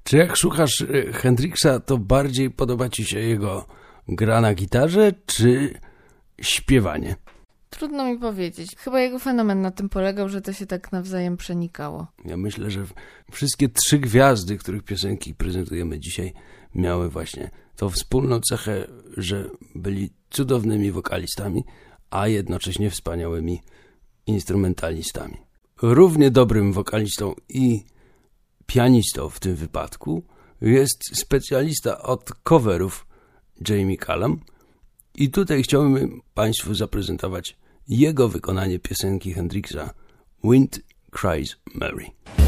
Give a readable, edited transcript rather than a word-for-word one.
Czy jak słuchasz Hendrixa, to bardziej podoba ci się jego gra na gitarze, czy śpiewanie? Trudno mi powiedzieć. Chyba jego fenomen na tym polegał, że to się tak nawzajem przenikało. Ja myślę, że wszystkie 3 gwiazdy, których piosenki prezentujemy dzisiaj, miały właśnie tą wspólną cechę, że byli cudownymi wokalistami, a jednocześnie wspaniałymi instrumentalistami. Równie dobrym wokalistą i pianistą w tym wypadku jest specjalista od coverów Jamie Cullum i tutaj chciałbym Państwu zaprezentować jego wykonanie piosenki Hendrixa Wind Cries Mary.